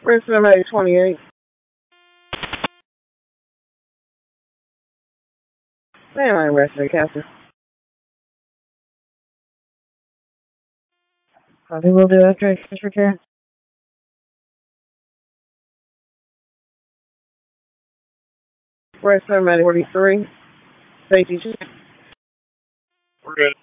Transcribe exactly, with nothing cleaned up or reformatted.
Where's somebody twenty-eight? Man, I arrested the captain. I think we'll do after extra return. Where's somebody forty-three? Safety. We're good.